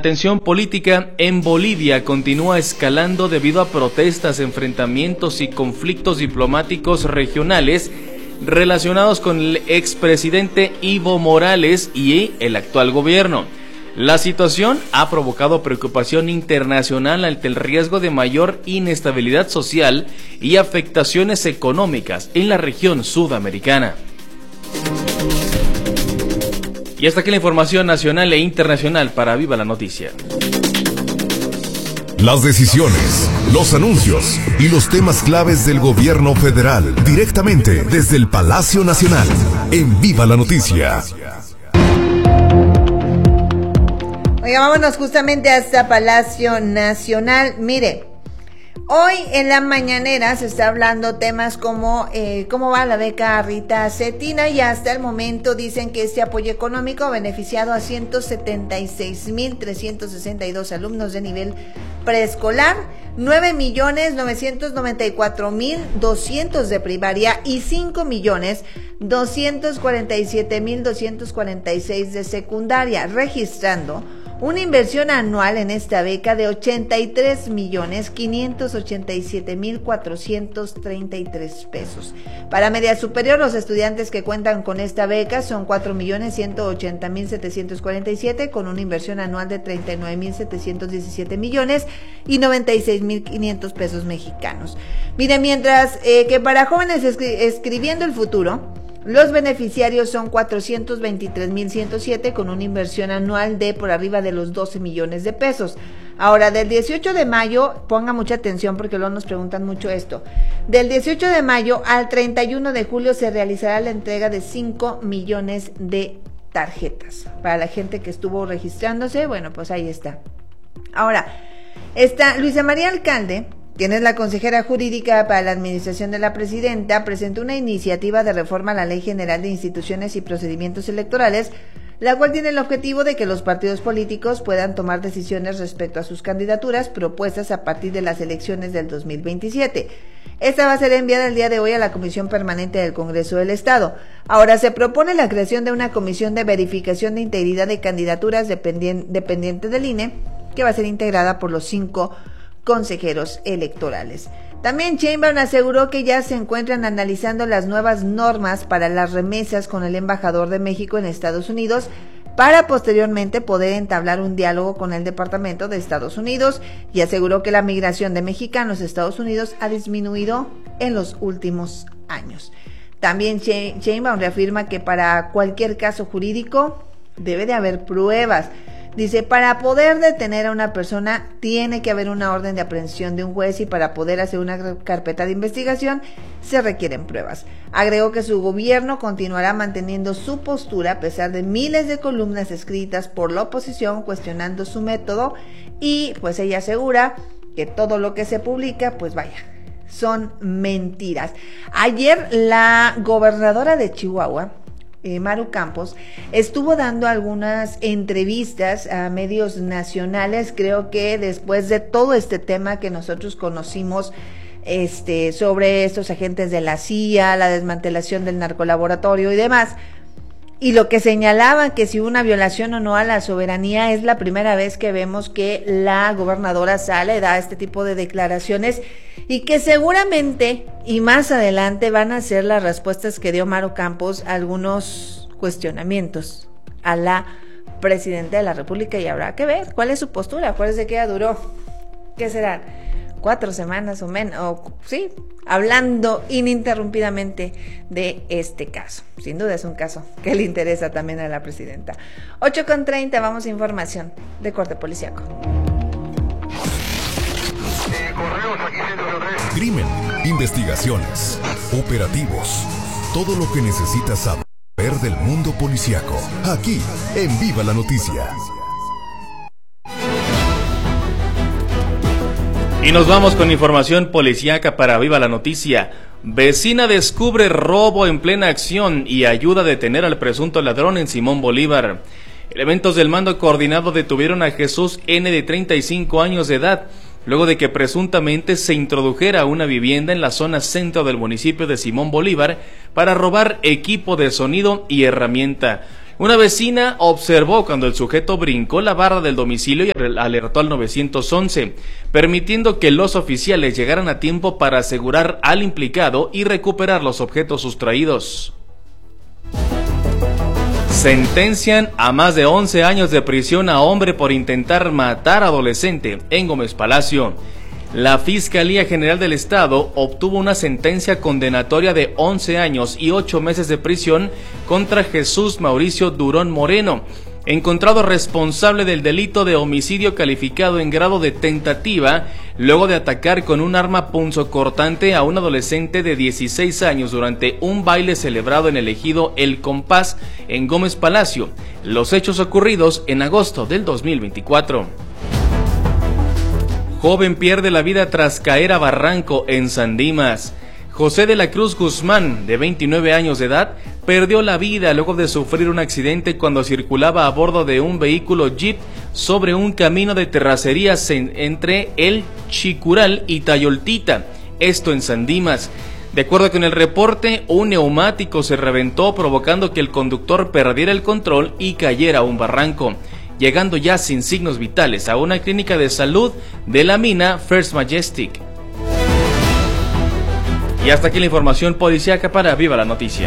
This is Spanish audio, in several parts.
tensión política en Bolivia continúa escalando debido a protestas, enfrentamientos y conflictos diplomáticos regionales relacionados con el expresidente Evo Morales y el actual gobierno. La situación ha provocado preocupación internacional ante el riesgo de mayor inestabilidad social y afectaciones económicas en la región sudamericana. Y hasta aquí la información nacional e internacional para Viva la Noticia. Las decisiones, los anuncios y los temas claves del gobierno federal, directamente desde el Palacio Nacional, en Viva la Noticia. Oiga, vámonos justamente hasta Palacio Nacional. Mire, hoy en la mañanera se está hablando temas como cómo va la beca a Rita Cetina, y hasta el momento dicen que este apoyo económico ha beneficiado a 176,362 alumnos de nivel preescolar, 9,994,200 de primaria y 5,247,246 de secundaria, registrando una inversión anual en esta beca de 83,587,433 pesos. Para media superior, los estudiantes que cuentan con esta beca son 4,180,747, con una inversión anual de 39,717 millones y 96,500 pesos mexicanos. Mire, mientras que para jóvenes escribiendo el futuro, los beneficiarios son 423,107, con una inversión anual de por arriba de los 12 millones de pesos. Ahora, del 18 de mayo, ponga mucha atención porque luego nos preguntan mucho esto. Del 18 de mayo al 31 de julio se realizará la entrega de 5 millones de tarjetas. Para la gente que estuvo registrándose, bueno, pues ahí está. Ahora, está Luisa María Alcalde, quien es la consejera jurídica para la administración de la presidenta, presentó una iniciativa de reforma a la Ley General de Instituciones y Procedimientos Electorales, la cual tiene el objetivo de que los partidos políticos puedan tomar decisiones respecto a sus candidaturas propuestas a partir de las elecciones del 2027. Esta va a ser enviada el día de hoy a la Comisión Permanente del Congreso del Estado. Ahora se propone la creación de una comisión de verificación de integridad de candidaturas dependiente del INE, que va a ser integrada por los 5 consejeros electorales. También Sheinbaum aseguró que ya se encuentran analizando las nuevas normas para las remesas con el embajador de México en Estados Unidos, para posteriormente poder entablar un diálogo con el Departamento de Estados Unidos, y aseguró que la migración de mexicanos a Estados Unidos ha disminuido en los últimos años. También Sheinbaum reafirma que para cualquier caso jurídico debe de haber pruebas. Dice, para poder detener a una persona tiene que haber una orden de aprehensión de un juez, y para poder hacer una carpeta de investigación se requieren pruebas. Agregó que su gobierno continuará manteniendo su postura a pesar de miles de columnas escritas por la oposición cuestionando su método, y pues ella asegura que todo lo que se publica, pues vaya, son mentiras. Ayer la gobernadora de Chihuahua, Maru Campos, estuvo dando algunas entrevistas a medios nacionales. Creo que después de todo este tema que nosotros conocimos sobre estos agentes de la CIA, la desmantelación del narcolaboratorio y demás, y lo que señalaban que si hubo una violación o no a la soberanía, es la primera vez que vemos que la gobernadora sale, da este tipo de declaraciones, y que seguramente y más adelante van a ser las respuestas que dio Maru Campos a algunos cuestionamientos a la presidenta de la República, y habrá que ver cuál es su postura. Acuérdense que ya duró, ¿qué será? 4 semanas o menos, sí, hablando ininterrumpidamente de este caso. Sin duda es un caso que le interesa también a la presidenta. 8:30, vamos a información de corte policíaco. Crimen, investigaciones, operativos, todo lo que necesitas saber del mundo policíaco, aquí en Viva la Noticia. Y nos vamos con información policíaca para Viva la Noticia. Vecina descubre robo en plena acción y ayuda a detener al presunto ladrón en Simón Bolívar. Elementos del mando coordinado detuvieron a Jesús N., de 35 años de edad, luego de que presuntamente se introdujera a una vivienda en la zona centro del municipio de Simón Bolívar para robar equipo de sonido y herramienta. Una vecina observó cuando el sujeto brincó la barra del domicilio y alertó al 911, permitiendo que los oficiales llegaran a tiempo para asegurar al implicado y recuperar los objetos sustraídos. Sentencian a más de 11 años de prisión a hombre por intentar matar a adolescente en Gómez Palacio. La Fiscalía General del Estado obtuvo una sentencia condenatoria de 11 años y 8 meses de prisión contra Jesús Mauricio Durón Moreno, encontrado responsable del delito de homicidio calificado en grado de tentativa, luego de atacar con un arma punzocortante a un adolescente de 16 años durante un baile celebrado en el ejido El Compás, en Gómez Palacio. Los hechos ocurridos en agosto del 2024. Joven pierde la vida tras caer a barranco en San Dimas. José de la Cruz Guzmán, de 29 años de edad, perdió la vida luego de sufrir un accidente cuando circulaba a bordo de un vehículo Jeep sobre un camino de terracerías entre El Chicural y Tayoltita, esto en San Dimas. De acuerdo con el reporte, un neumático se reventó provocando que el conductor perdiera el control y cayera a un barranco, llegando ya sin signos vitales a una clínica de salud de la mina First Majestic. Y hasta aquí la información policíaca para Viva la Noticia.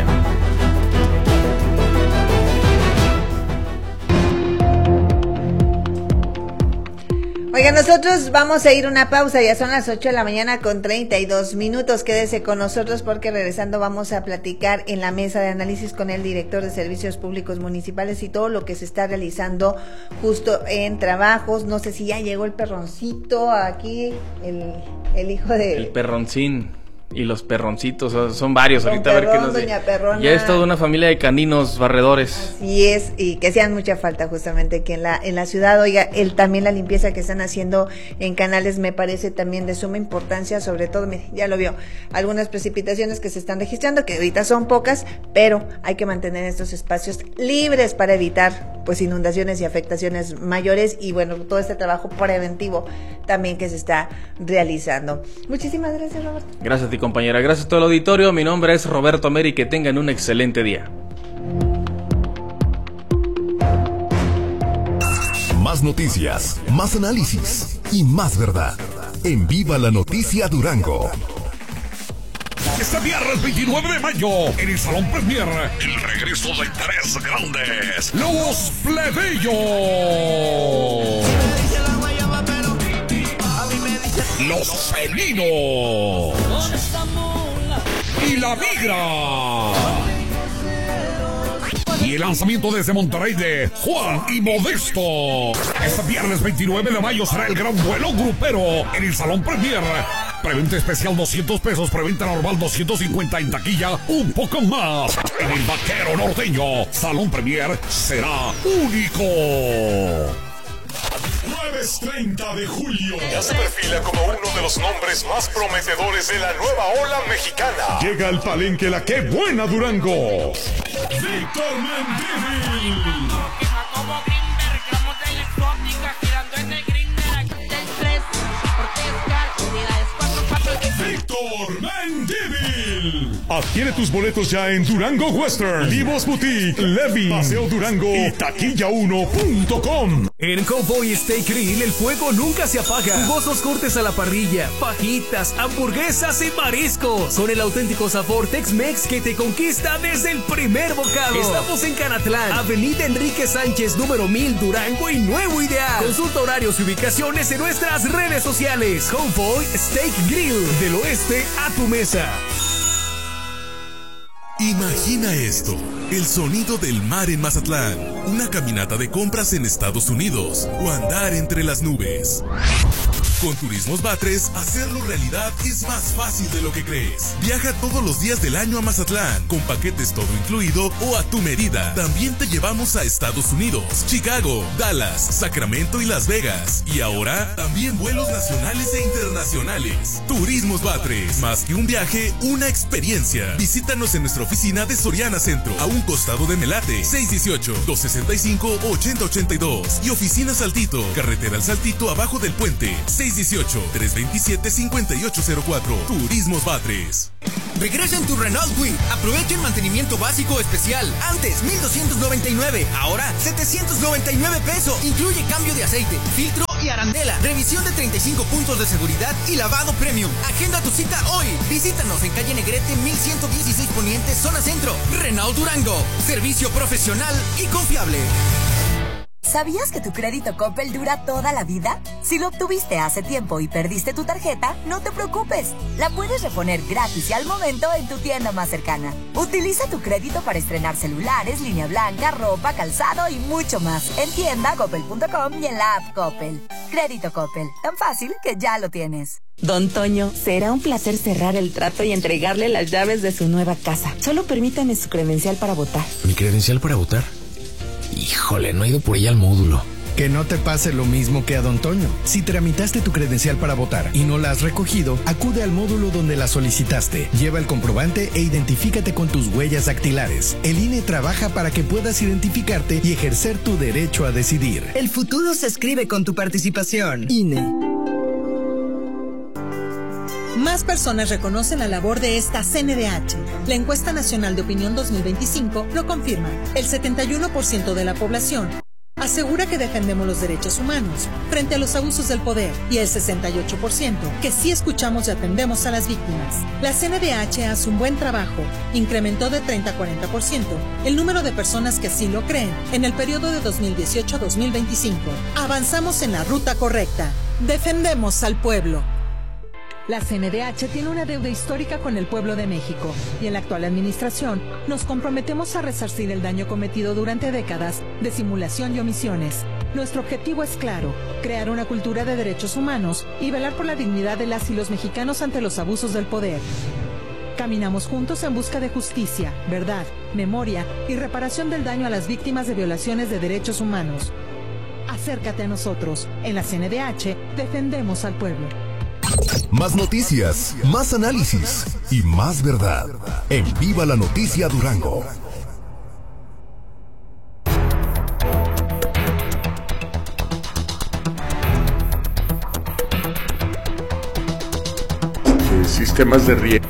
Oigan, nosotros vamos a ir una pausa, ya son las 8 de la mañana con 32 minutos. Quédese con nosotros porque regresando vamos a platicar en la mesa de análisis con el director de Servicios Públicos Municipales y todo lo que se está realizando justo en trabajos. No sé si ya llegó el perroncito aquí, el hijo de... El perroncín. Y los perroncitos, son varios. Don ahorita Perrón, a ver qué nos Doña Perrona. Ya es toda una familia de caninos barredores. Así es, y que sean mucha falta justamente aquí en la ciudad. Oiga, también la limpieza que están haciendo en canales me parece también de suma importancia, sobre todo, mire, ya lo vio, algunas precipitaciones que se están registrando, que ahorita son pocas, pero hay que mantener estos espacios libres para evitar pues inundaciones y afectaciones mayores y bueno, todo este trabajo preventivo también que se está realizando. Muchísimas gracias, Roberto. Gracias a ti, compañera. Gracias a todo el auditorio. Mi nombre es Roberto Meri. Que tengan un excelente día. Más noticias, más análisis y más verdad. En Viva la Noticia Durango. Este viernes 29 de mayo, en el Salón Premier, el regreso de tres grandes, los Plebeyos, los Felinos y la Migra. Y el lanzamiento desde Monterrey de Juan y Modesto. Este viernes 29 de mayo será el gran vuelo grupero en el Salón Premier. Preventa especial 200 pesos, preventa normal 250, en taquilla un poco más. En el Vaquero Norteño, Salón Premier será único. Jueves 30 de julio. Ya se perfila como uno de los nombres más prometedores de la nueva ola mexicana. Llega al palenque la Qué Buena Durango. Víctor Mendívil. Víctor Mendívil. Adquiere tus boletos ya en Durango Western, Divos Boutique, Levi, Paseo Durango y taquilla1.com. En Cowboy Steak Grill el fuego nunca se apaga. Jugosos cortes a la parrilla, fajitas, hamburguesas y mariscos. Con el auténtico sabor Tex-Mex que te conquista desde el primer bocado. Estamos en Canatlán, Avenida Enrique Sánchez, número 1000, Durango y Nuevo Ideal. Consulta horarios y ubicaciones en nuestras redes sociales. Cowboy Steak Grill, del oeste a tu mesa. Imagina esto, el sonido del mar en Mazatlán, una caminata de compras en Estados Unidos o andar entre las nubes. Con Turismos Batres, hacerlo realidad es más fácil de lo que crees. Viaja todos los días del año a Mazatlán, con paquetes todo incluido o a tu medida. También te llevamos a Estados Unidos, Chicago, Dallas, Sacramento y Las Vegas. Y ahora, también vuelos nacionales e internacionales. Turismos Batres, más que un viaje, una experiencia. Visítanos en nuestra oficina de Soriana Centro, a un costado de Melate, 618-265-8082. Y oficina Saltito, carretera al Saltito abajo del puente, 618-327-5804. Turismos Batres. Regresa en tu Renault Kwid. Aprovecha el mantenimiento básico especial. Antes 1,299, ahora 799 pesos. Incluye cambio de aceite, filtro y arandela. Revisión de 35 puntos de seguridad y lavado premium. Agenda tu cita hoy. Visítanos en calle Negrete 1116 Poniente, zona centro. Renault Durango. Servicio profesional y confiable. ¿Sabías que tu crédito Coppel dura toda la vida? Si lo obtuviste hace tiempo y perdiste tu tarjeta, no te preocupes. La puedes reponer gratis y al momento en tu tienda más cercana. Utiliza tu crédito para estrenar celulares, línea blanca, ropa, calzado y mucho más. En tienda coppel.com y en la app Coppel. Crédito Coppel, tan fácil que ya lo tienes. Don Toño, será un placer cerrar el trato y entregarle las llaves de su nueva casa. Solo permítame su credencial para votar. ¿Mi credencial para votar? Híjole, no he ido por ella al módulo. Que no te pase lo mismo que a Don Toño. Si tramitaste tu credencial para votar y no la has recogido, acude al módulo donde la solicitaste. Lleva el comprobante e identifícate con tus huellas dactilares. El INE trabaja para que puedas identificarte y ejercer tu derecho a decidir. El futuro se escribe con tu participación. INE. Más personas reconocen la labor de esta CNDH. La encuesta nacional de opinión 2025 lo confirma. El 71% de la población asegura que defendemos los derechos humanos frente a los abusos del poder y el 68% que sí escuchamos y atendemos a las víctimas. La CNDH hace un buen trabajo. Incrementó de 30 a 40% el número de personas que así lo creen en el periodo de 2018 a 2025. Avanzamos en la ruta correcta. Defendemos al pueblo. La CNDH tiene una deuda histórica con el pueblo de México y en la actual administración nos comprometemos a resarcir el daño cometido durante décadas de simulación y omisiones. Nuestro objetivo es claro, crear una cultura de derechos humanos y velar por la dignidad de las y los mexicanos ante los abusos del poder. Caminamos juntos en busca de justicia, verdad, memoria y reparación del daño a las víctimas de violaciones de derechos humanos. Acércate a nosotros. En la CNDH defendemos al pueblo. Más noticias, más análisis y más verdad. En Viva la Noticia Durango. Sistemas de riego.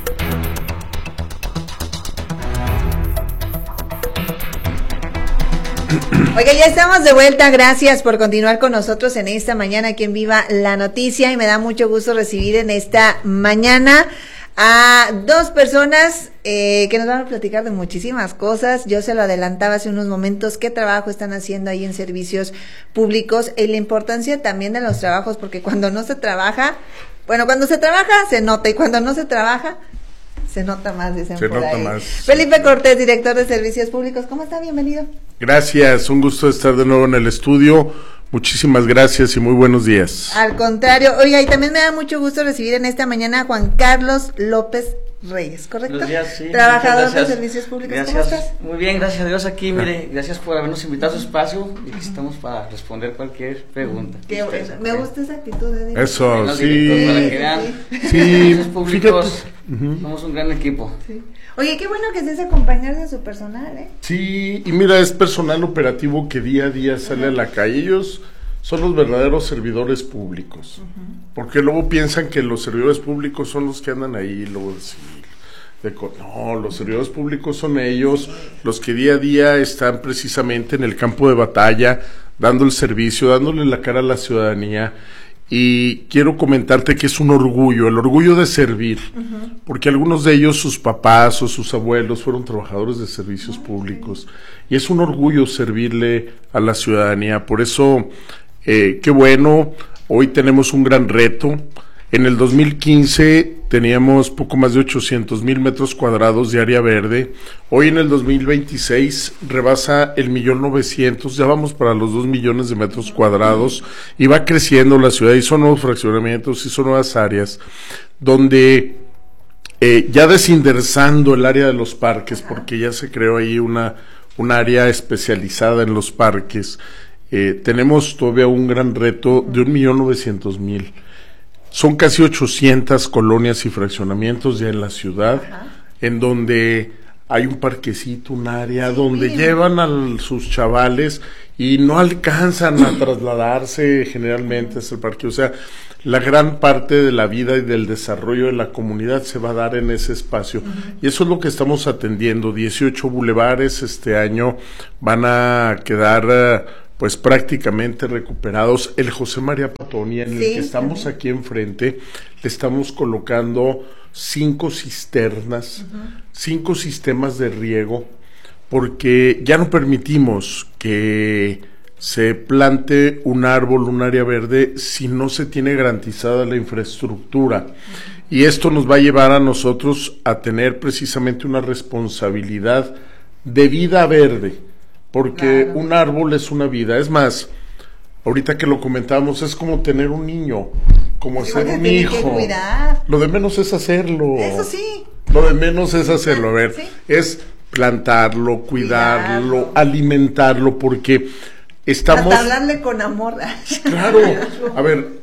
Oiga, ya estamos de vuelta, gracias por continuar con nosotros en esta mañana aquí en Viva la Noticia y me da mucho gusto recibir en esta mañana a dos personas que nos van a platicar de muchísimas cosas. Yo se lo adelantaba hace unos momentos, qué trabajo están haciendo ahí en servicios públicos y la importancia también de los trabajos, porque cuando no se trabaja, bueno, cuando se trabaja se nota y cuando no se trabaja se nota más, dicen por ahí. Más. Felipe Cortés, director de Servicios Públicos, ¿cómo está? Bienvenido. Gracias, un gusto estar de nuevo en el estudio. Muchísimas gracias y muy buenos días. Al contrario, oiga, y también me da mucho gusto recibir en esta mañana a Juan Carlos López Reyes, ¿correcto? Buenos días, sí. Trabajador de Servicios Públicos, gracias. ¿Cómo estás? Muy bien, gracias a Dios aquí, mire, gracias por habernos invitado a su espacio y aquí estamos para responder cualquier pregunta. Qué bueno, me gusta esa actitud de eso, sí. Para que vean, sí, los públicos, somos un gran equipo. Sí. Oye, qué bueno que estés acompañado de su personal, ¿eh? Sí, y mira, es personal operativo que día a día sale a la calle. Ellos son los verdaderos servidores públicos, porque luego piensan que los servidores públicos son los que andan ahí, luego no, los servidores públicos son ellos, los que día a día están precisamente en el campo de batalla, dando el servicio, dándole la cara a la ciudadanía. Y quiero comentarte que es un orgullo, el orgullo de servir, porque algunos de ellos, sus papás o sus abuelos fueron trabajadores de servicios públicos, y es un orgullo servirle a la ciudadanía. Por eso, qué bueno, hoy tenemos un gran reto. En el 2015 teníamos poco más de 800,000 metros cuadrados de área verde. Hoy en el 2026 rebasa el 1,900,000, ya vamos para los 2 millones de metros cuadrados y va creciendo la ciudad y son nuevos fraccionamientos y son nuevas áreas donde ya desinderzando el área de los parques, porque ya se creó ahí una área especializada en los parques, tenemos todavía un gran reto de 1,900,000. Son casi 800 colonias y fraccionamientos ya en la ciudad, en donde hay un parquecito, un área donde llevan a sus chavales y no alcanzan a trasladarse generalmente hasta el parque. O sea, la gran parte de la vida y del desarrollo de la comunidad se va a dar en ese espacio. Y eso es lo que estamos atendiendo. 18 bulevares este año van a quedar pues prácticamente recuperados. El José María Patonia, en el que estamos aquí enfrente, le estamos colocando 5 cisternas, 5 sistemas de riego, porque ya no permitimos que se plante un árbol, un área verde, si no se tiene garantizada la infraestructura. Y esto nos va a llevar a nosotros a tener precisamente una responsabilidad de vida verde, porque un árbol es una vida. Es más, ahorita que lo comentábamos, es como tener un niño, como hacer un hijo. Lo de menos es hacerlo. Eso sí. Lo de menos es hacerlo. A ver, es plantarlo, cuidarlo, alimentarlo, porque estamos... Hasta hablarle con amor. Claro, a ver,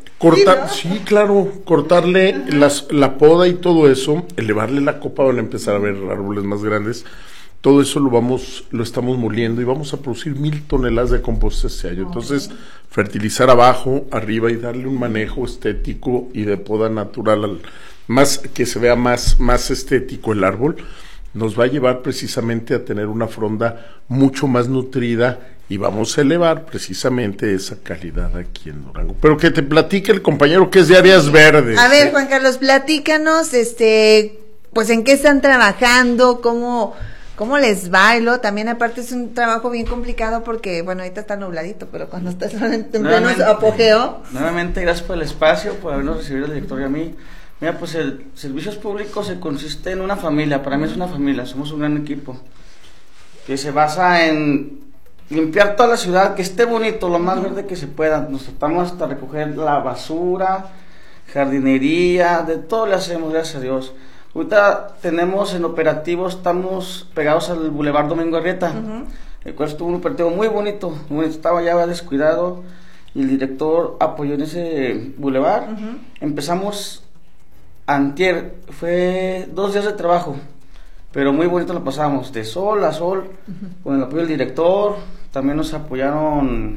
cortarle la poda y todo eso, elevarle la copa, van a empezar a ver árboles más grandes. Todo eso lo estamos moliendo y vamos a producir 1,000 toneladas de composta este año. Entonces, fertilizar abajo, arriba y darle un manejo estético y de poda natural, más que se vea más estético el árbol, nos va a llevar precisamente a tener una fronda mucho más nutrida y vamos a elevar precisamente esa calidad aquí en Durango. Pero que te platique el compañero que es de áreas verdes. A ver, Juan Carlos, platícanos, pues en qué están trabajando, cómo les va, y luego también aparte es un trabajo bien complicado porque, bueno, ahorita está nubladito, pero cuando estás en pleno apogeo. Nuevamente, gracias por el espacio, por habernos recibido el director y a mí. Mira, pues el servicios públicos se consiste en una familia, para mí es una familia, somos un gran equipo, que se basa en limpiar toda la ciudad, que esté bonito, lo más verde que se pueda. Nos tratamos hasta recoger la basura, jardinería, de todo le hacemos, gracias a Dios. Ahorita tenemos en operativo, estamos pegados al Boulevard Domingo Arrieta, el cual estuvo un operativo muy bonito, estaba ya descuidado y el director apoyó en ese boulevard. Empezamos antier, fue 2 días de trabajo, pero muy bonito lo pasamos, de sol a sol, con el apoyo del director, también nos apoyaron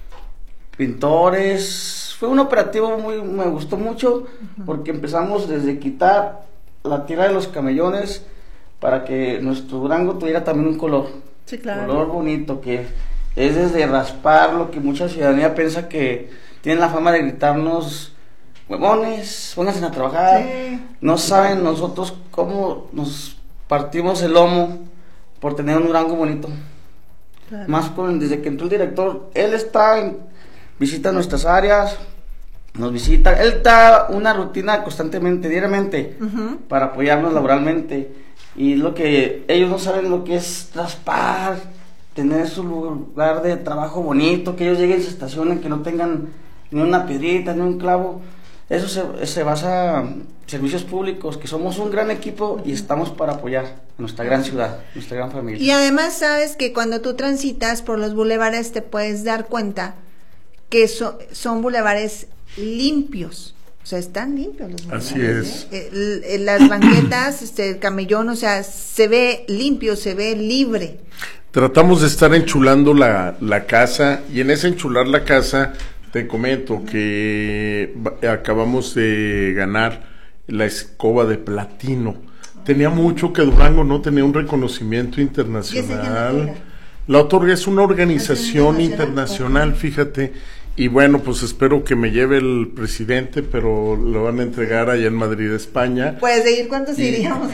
pintores. Fue un operativo me gustó mucho, porque empezamos desde quitar la tierra de los camellones para que nuestro Durango tuviera también un color, color bonito, que es desde raspar lo que mucha ciudadanía piensa que tienen la fama de gritarnos: huevones, pónganse a trabajar. No saben nosotros cómo nos partimos el lomo por tener un Durango bonito. Más desde que entró el director, él visita nuestras áreas, nos visita, él da una rutina constantemente, diariamente, para apoyarnos laboralmente, y lo que ellos no saben lo que es raspar, tener su lugar de trabajo bonito, que ellos lleguen y se estacionen, que no tengan ni una piedrita, ni un clavo. Eso se basa en servicios públicos, que somos un gran equipo y estamos para apoyar a nuestra gran ciudad, nuestra gran familia. Y además sabes que cuando tú transitas por los bulevares te puedes dar cuenta que son bulevares limpios, o sea, están limpios los bulevares. Así es. Las banquetas, el camellón, o sea, se ve limpio, se ve libre. Tratamos de estar enchulando la casa, y en ese enchular la casa te comento que acabamos de ganar la escoba de platino. Tenía mucho que Durango no tenía un reconocimiento internacional. La otorga es una organización internacional, fíjate. Y bueno, pues espero que me lleve el presidente, pero lo van a entregar allá en Madrid, España. Pues de ir, ¿cuántos iríamos?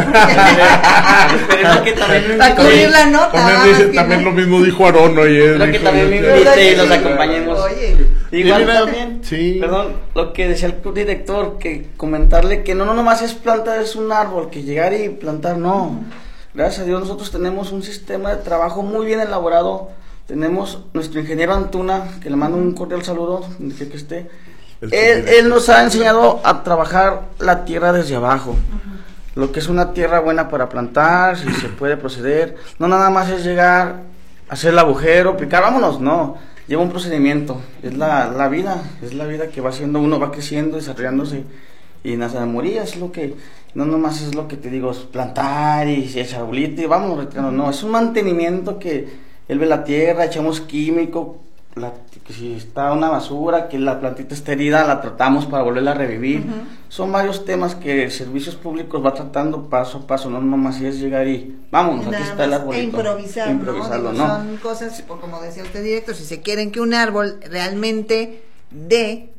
Para cubrir la nota. También lo mismo dijo Aarón, oye. Creo que también me invite y los acompañemos. Igual también, sí. Perdón, lo que decía el director, que comentarle que no nomás es plantar, es un árbol, que llegar y plantar, no. Gracias a Dios nosotros tenemos un sistema de trabajo muy bien elaborado. Tenemos nuestro ingeniero Antuna, que le mando un cordial saludo, donde quiera que esté. Él nos ha enseñado a trabajar la tierra desde abajo, lo que es una tierra buena para plantar, si se puede proceder. No nada más es llegar, hacer el agujero, picar, vámonos, no. Lleva un procedimiento, es la vida que va haciendo, uno va creciendo, desarrollándose. Y en las armorías es lo que, no nomás es lo que te digo, es plantar y echar arbolito y vamos retirando, no, es un mantenimiento que él ve la tierra, echamos químico, que si está una basura, que la plantita está herida, la tratamos para volverla a revivir. Son varios temas que Servicios Públicos va tratando paso a paso, no nomás es llegar y vámonos, aquí está el arbolito. Improvisarlo, ¿no? Son cosas, como decía usted, director, si se quieren que un árbol realmente dé